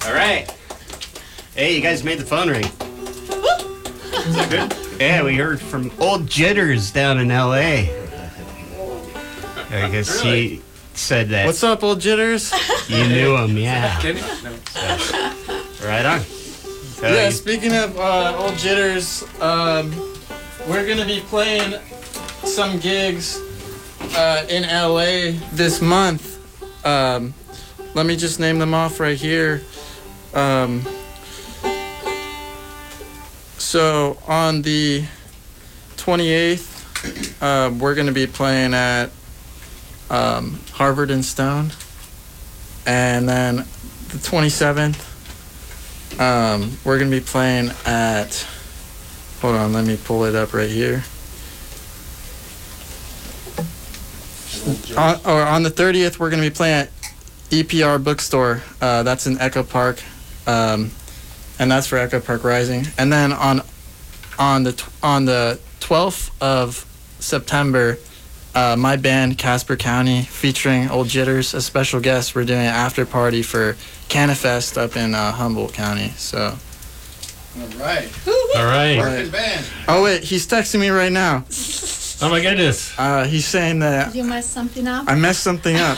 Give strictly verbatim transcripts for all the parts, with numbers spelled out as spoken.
All right. Hey, you guys made the phone ring. Is that good? Yeah, we heard from Old Jitters down in L A. I guess Really? he said that. What's up, Old Jitters? You knew him, yeah. Kenny? No. So, right on. So Yeah, you- speaking of uh, Old Jitters, um, we're going to be playing some gigs uh, in L A this month. Um, let me just name them off right here. Um, so on the twenty-eighth, uh, we're going to be playing at um, Harvard and Stone. And then the twenty-seventh, um, we're going to be playing at, hold on, let me pull it up right here. On, or on the thirtieth, we're going to be playing at E P R Bookstore. Uh, that's in Echo Park, um, and that's for Echo Park Rising. And then on on the tw- on the twelfth of September, uh, my band Casper County, featuring Old Jitters, a special guest. We're doing an after party for Canifest up in uh, Humboldt County. So. All right. All right. Working band. Oh wait, he's texting me right now. Oh my goodness. Uh, he's saying that Did you mess something up? I messed something up.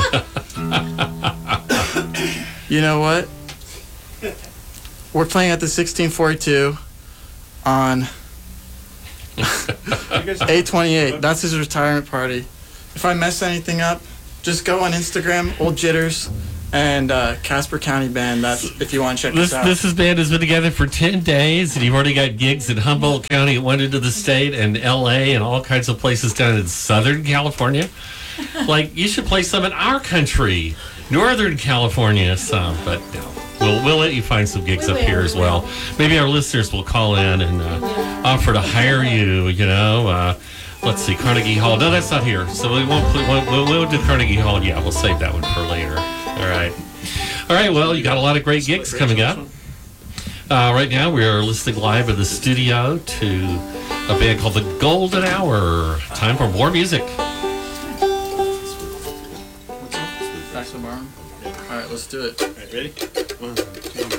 You know what? We're playing at the sixteen forty-two on eight twenty-eight. That's his retirement party. If I mess anything up, just go on Instagram, Old Jitters, and uh, Casper County Band. That's if you want to check This this out. this band has been together for ten days, and you've already got gigs in Humboldt County, at one end of the state, and L A, and all kinds of places down in Southern California. Like, you should play some in our country, Northern California, some, but no. We'll, we'll let you find some gigs We up will, here we as well. will. Maybe our listeners will call in and uh, offer to hire you, you know. Uh, let's see, Carnegie Hall. No, that's not here. So we won't, we won't, we'll, we'll do Carnegie Hall. Yeah, we'll save that one for later. All right. All right, well, you got a lot of great gigs coming up. Uh, right now, we are listening live in the studio to a band called The Golden Hour. Time for more music. Back to the barn. All right, let's do it. All right, ready? One, two,